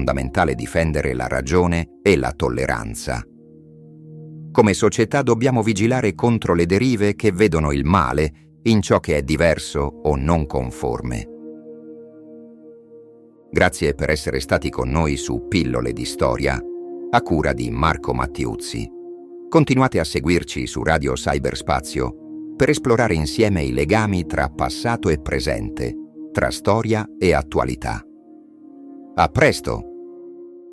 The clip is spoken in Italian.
fondamentale difendere la ragione e la tolleranza. Come società dobbiamo vigilare contro le derive che vedono il male in ciò che è diverso o non conforme. Grazie per essere stati con noi su Pillole di Storia, a cura di Marco Mattiuzzi. Continuate a seguirci su Radio Cyberspazio per esplorare insieme i legami tra passato e presente, tra storia e attualità. A presto!